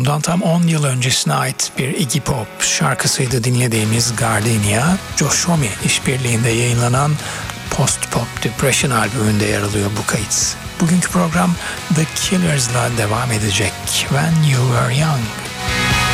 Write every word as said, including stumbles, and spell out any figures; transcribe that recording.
Bundan tam on yıl öncesine ait bir Iggy Pop şarkısıydı dinlediğimiz Gardenia. Josh Homme işbirliğinde yayınlanan Post Pop Depression albümünde yer alıyor bu kayıt. Bugünkü program The Killers'la devam edecek. When You Were Young.